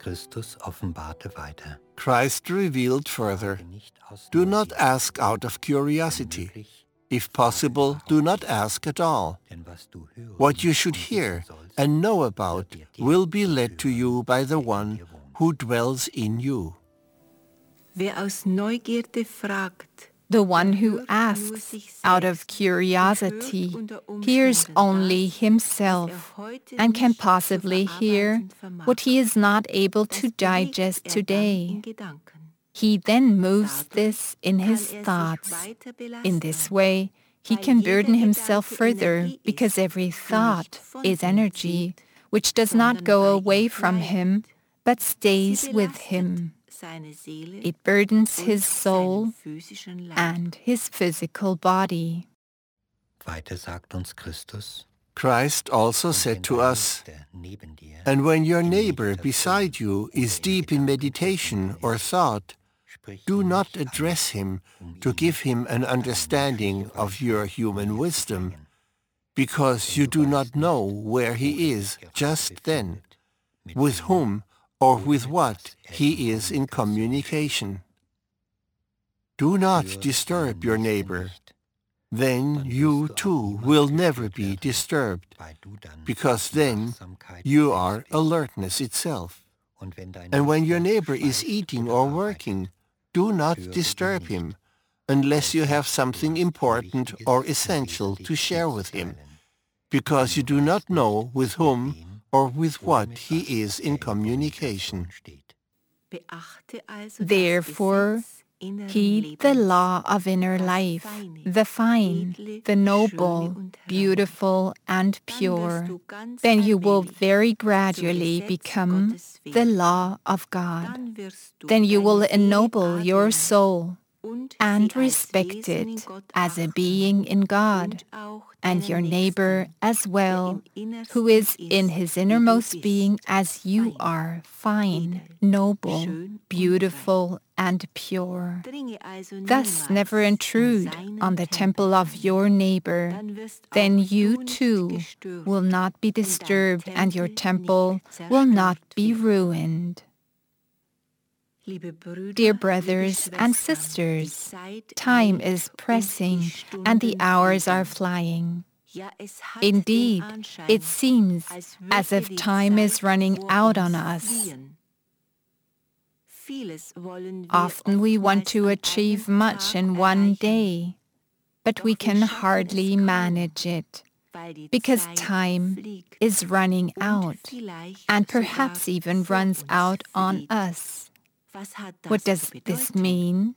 Christ revealed further, do not ask out of curiosity. If possible, do not ask at all. What you should hear and know about will be led to you by the one who dwells in you. Wer aus Neugierde fragt, the one who asks out of curiosity hears only himself and can possibly hear what he is not able to digest today. He then moves this in his thoughts. In this way, he can burden himself further because every thought is energy, which does not go away from him, but stays with him. It burdens his soul and his physical body. Christ also said to us, and when your neighbor beside you is deep in meditation or thought, do not address him to give him an understanding of your human wisdom, because you do not know where he is just then, with whom or with what he is in communication. Do not disturb your neighbor. Then you too will never be disturbed, because then you are alertness itself. And when your neighbor is eating or working, do not disturb him, unless you have something important or essential to share with him, because you do not know with whom or with what he is in communication. Therefore, heed the law of inner life, the fine, the noble, beautiful, and pure. Then you will very gradually become the law of God. Then you will ennoble your soul and respect it as a being in God, and your neighbor as well, who is in his innermost being as you are, fine, noble, beautiful, and pure. Thus never intrude on the temple of your neighbor. Then you too will not be disturbed, and your temple will not be ruined. Dear brothers and sisters, time is pressing and the hours are flying. Indeed, it seems as if time is running out on us. Often we want to achieve much in one day, but we can hardly manage it, because time is running out and perhaps even runs out on us. What does this mean?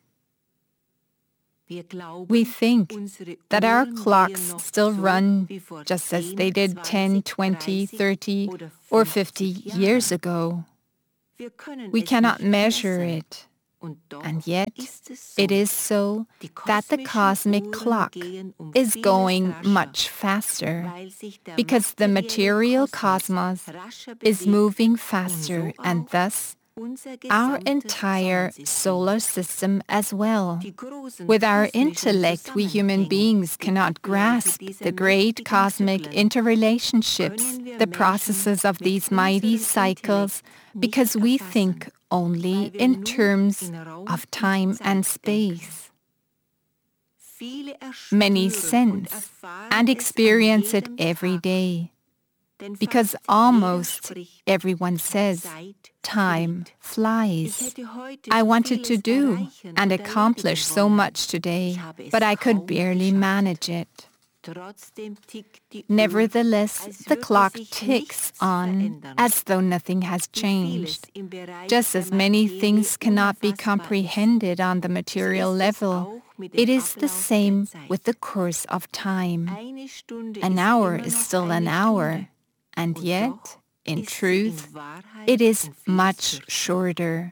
We think that our clocks still run just as they did 10, 20, 30, or 50 years ago. We cannot measure it, and yet it is so that the cosmic clock is going much faster, because the material cosmos is moving faster, and thus our entire solar system as well. With our intellect, we human beings cannot grasp the great cosmic interrelationships, the processes of these mighty cycles, because we think only in terms of time and space. Many sense and experience it every day, because almost everyone says, time flies. I wanted to do and accomplish so much today, but I could barely manage it. Nevertheless, the clock ticks on as though nothing has changed. Just as many things cannot be comprehended on the material level, it is the same with the course of time. An hour is still an hour, and yet, in truth, it is much shorter.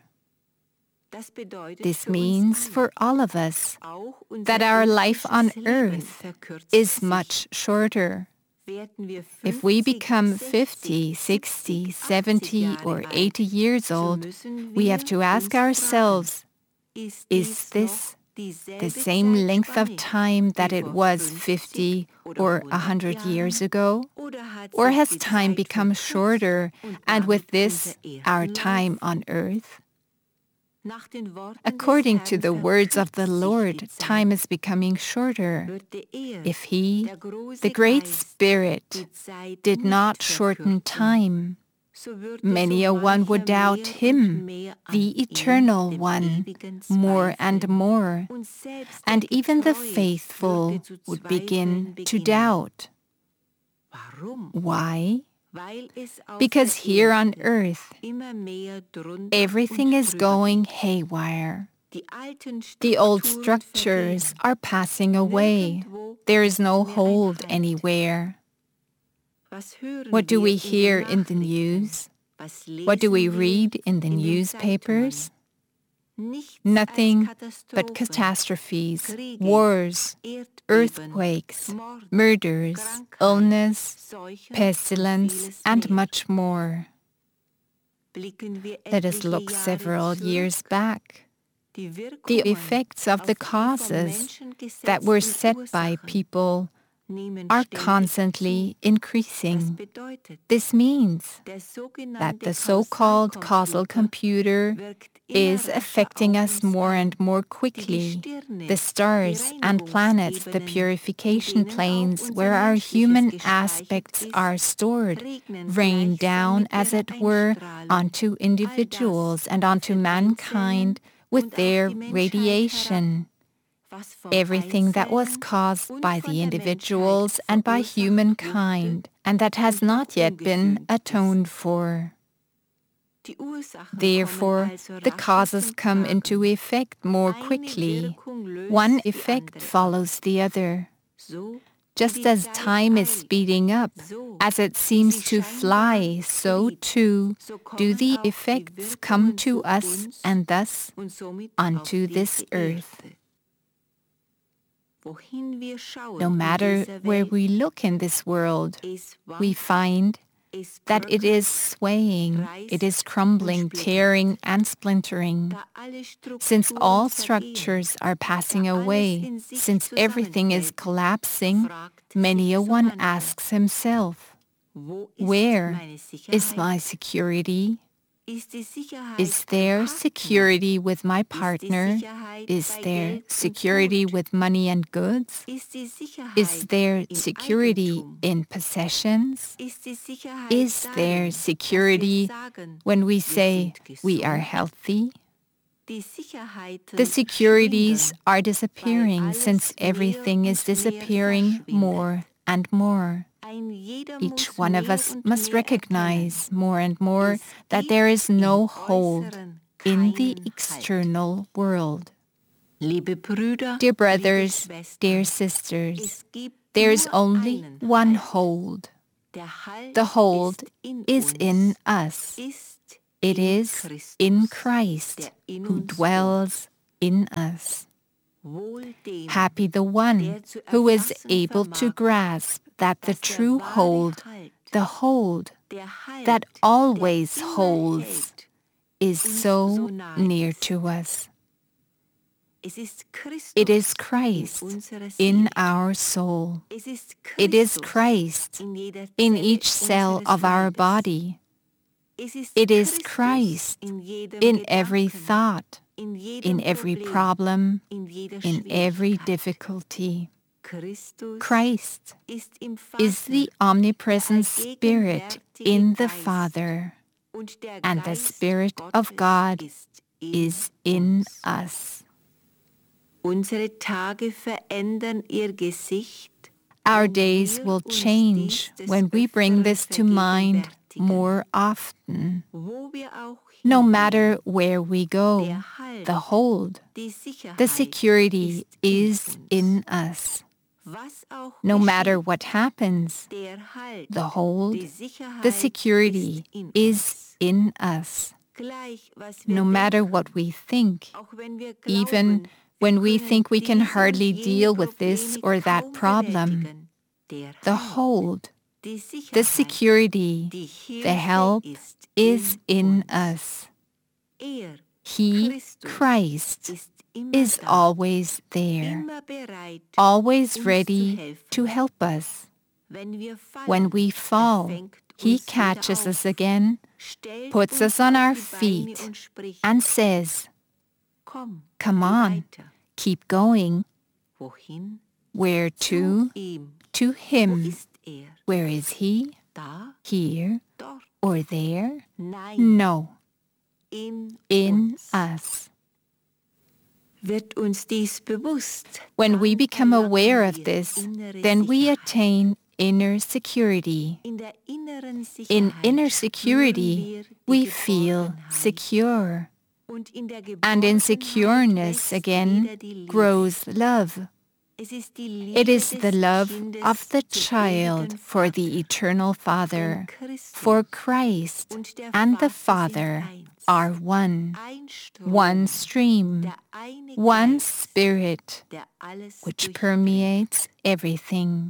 This means for all of us that our life on earth is much shorter. If we become 50, 60, 70, or 80 years old, we have to ask ourselves, is this the same length of time that it was 50 or 100 years ago? Or has time become shorter, and with this, our time on earth? According to the words of the Lord, time is becoming shorter. If He, the Great Spirit, did not shorten time, many a one would doubt Him, the Eternal One, more and more, and even the faithful would begin to doubt. Why? Because here on earth, everything is going haywire. The old structures are passing away. There is no hold anywhere. What do we hear in the news? What do we read in the newspapers? Nothing but catastrophes, wars, earthquakes, murders, illness, pestilence, and much more. Let us look several years back. The effects of the causes that were set by people are constantly increasing. This means that the so-called causal computer is affecting us more and more quickly. The stars and planets, the purification planes where our human aspects are stored, rain down, as it were, onto individuals and onto mankind with their radiation. Everything that was caused by the individuals and by humankind, and that has not yet been atoned for. Therefore, the causes come into effect more quickly. One effect follows the other. Just as time is speeding up, as it seems to fly, so too do the effects come to us and thus onto this earth. No matter where we look in this world, we find that it is swaying, it is crumbling, tearing, and splintering. Since all structures are passing away, since everything is collapsing, many a one asks himself, where is my security? Is there security with my partner? Is there security with money and goods? Is there security in possessions? Is there security when we say we are healthy? The securities are disappearing since everything is disappearing more and more. Each one of us must recognize more and more that there is no hold in the external world. Dear brothers, dear sisters, there is only one hold. The hold is in us. It is in Christ who dwells in us. Happy the one who is able to grasp that the true hold, the hold that always holds, is so near to us. It is Christ in our soul. It is Christ in each cell of our body. It is Christ in every thought, in every problem, in every difficulty. Christ is the omnipresent Spirit in the Father, and the Spirit of God is in us. Our days will change when we bring this to mind more often. No matter where we go, the hold, the security is in us. No matter what happens, the hold, the security is in us. No matter what we think, even when we think we can hardly deal with this or that problem, the hold, the security, the help is in us. He, Christ, is always there, always ready to help us. When we fall, He catches us again, puts us on our feet, and says, "Come on, keep going." Where to? To Him. Where is He? Here or there? No. In us. When we become aware of this, then we attain inner security. In inner security, we feel secure. And in secureness again grows love. It is the love of the child for the eternal Father, for Christ and the Father are one, one stream, one Spirit, which permeates everything.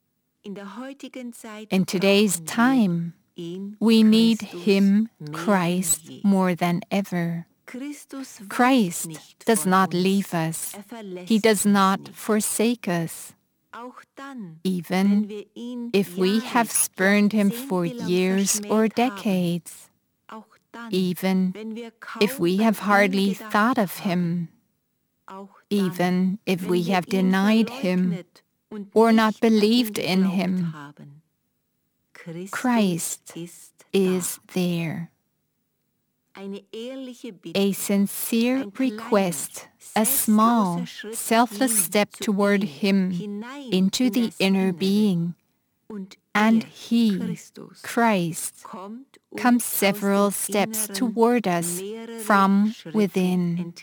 In today's time, we need Him, Christ, more than ever. Christ does not leave us. He does not forsake us. Even if we have spurned Him for years or decades, even if we have hardly thought of Him, even if we have denied Him or not believed in Him, Christ is there. A sincere request, a small, selfless step toward Him into the inner being, and He, Christ, comes several steps toward us from within.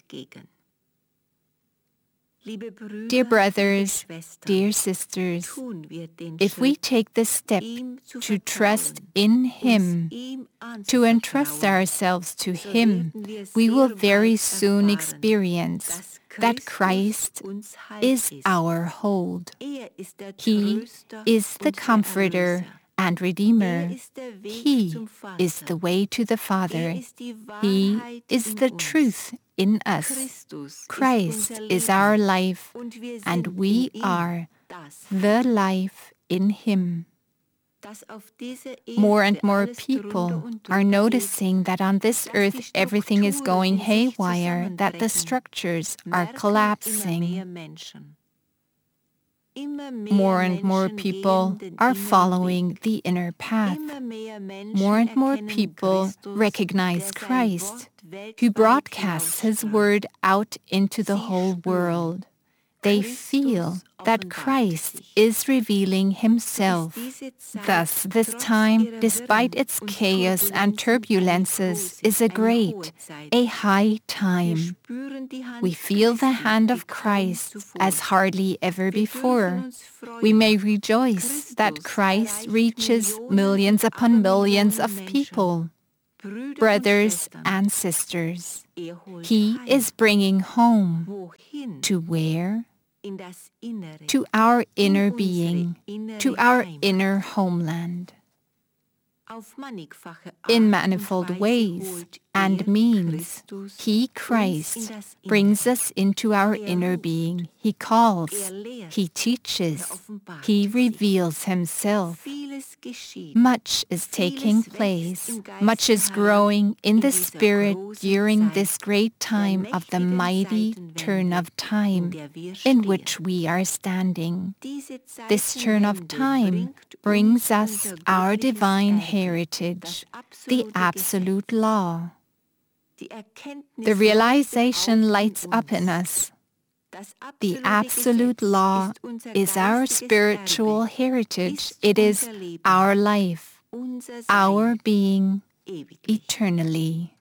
Dear brothers, dear sisters, if we take the step to trust in Him, to entrust ourselves to Him, we will very soon experience that Christ is our hold. He is the Comforter and Redeemer. He is the way to the Father. He is the truth in us. Christ is our life, and we are the life in Him. More and more people are noticing that on this earth everything is going haywire, that the structures are collapsing. More and more people are following the inner path. More and more people recognize Christ, who broadcasts His word out into the whole world. They feel that Christ is revealing Himself. Thus, this time, despite its chaos and turbulences, is a high time. We feel the hand of Christ as hardly ever before. We may rejoice that Christ reaches millions upon millions of people. Brothers and sisters, He is bringing home. To where? To our inner being, to our inner homeland. In manifold ways and means, He, Christ, brings us into our inner being. He calls, He teaches, He reveals Himself. Much is taking place, much is growing in the Spirit during this great time of the mighty turn of time in which we are standing. This turn of time brings us our divine heritage, the absolute law. The realization lights up in us. The absolute law is our spiritual heritage. It is our life, our being eternally.